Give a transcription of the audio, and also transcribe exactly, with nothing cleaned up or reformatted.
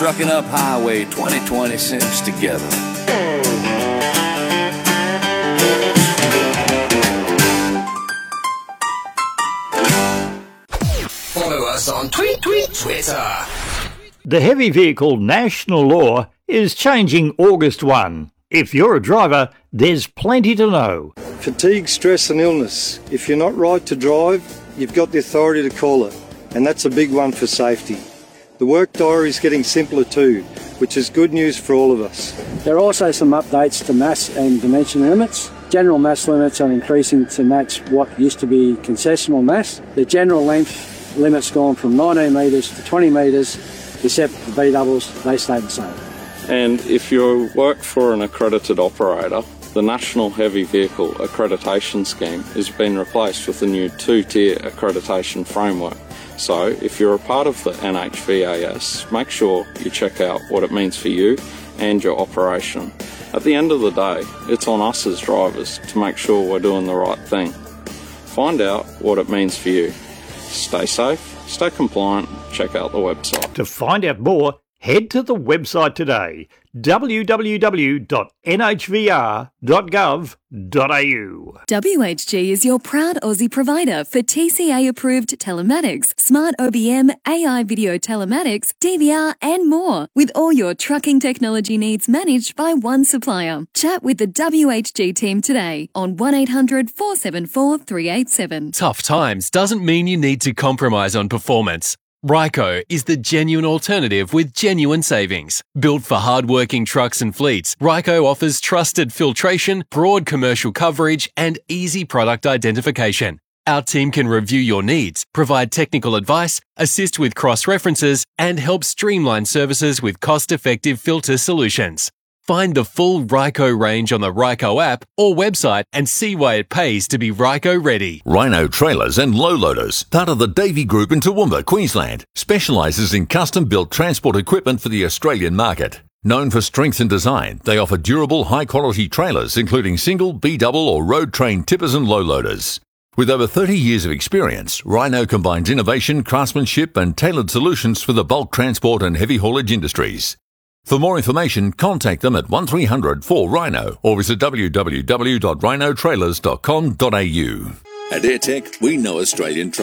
Trucking Up Highway twenty twenty since together. Follow us on Tweet Tweet Twitter. The heavy vehicle national law is changing August first. If you're a driver, there's plenty to know. Fatigue, stress and illness. If you're not right to drive, you've got the authority to call it, and that's a big one for safety. The work diary is getting simpler too, which is good news for all of us. There are also some updates to mass and dimension limits. General mass limits are increasing to match what used to be concessional mass. The general length limit's gone from nineteen metres to twenty metres, except the B doubles, they stay the same. And if you work for an accredited operator, the National Heavy Vehicle Accreditation Scheme has been replaced with a new two-tier accreditation framework. So if you're a part of the N H V A S, make sure you check out what it means for you and your operation. At the end of the day, it's on us as drivers to make sure we're doing the right thing. Find out what it means for you. Stay safe, stay compliant, check out the website. To find out more, head to the website today, w w w dot n h v r dot gov dot a u. W H G is your proud Aussie provider for T C A-approved telematics, smart O B M, A I video telematics, D V R and more, with all your trucking technology needs managed by one supplier. Chat with the W H G team today on one eight hundred four seven four three eight seven. Tough times doesn't mean you need to compromise on performance. Ryco is the genuine alternative with genuine savings. Built for hard-working trucks and fleets, Ryco offers trusted filtration, broad commercial coverage, and easy product identification. Our team can review your needs, provide technical advice, assist with cross-references, and help streamline services with cost-effective filter solutions. Find the full Ryco range on the Ryco app or website and see why it pays to be Ryco ready. Rhino Trailers and Low Loaders, part of the Davey Group in Toowoomba, Queensland, specialises in custom-built transport equipment for the Australian market. Known for strength and design, they offer durable, high-quality trailers, including single, B-double or road-trained tippers and low loaders. With over thirty years of experience, Rhino combines innovation, craftsmanship and tailored solutions for the bulk transport and heavy haulage industries. For more information, contact them at one three hundred four Rhino or visit w w w dot rhino trailers dot com dot a u. At AirTech, we know Australian